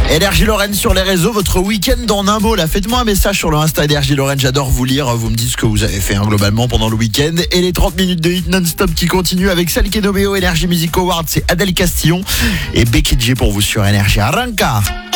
Énergie Lorraine sur les réseaux, votre week-end en un mot. Là, faites-moi un message sur le Insta Énergie Lorraine, j'adore vous lire. Vous me dites ce que vous avez fait globalement pendant le week-end. Et les 30 minutes de hit non-stop qui continuent avec celle qui est nommée au Energy Music Award, c'est Adèle Castillon et Becky G pour vous sur Énergie. Arranca!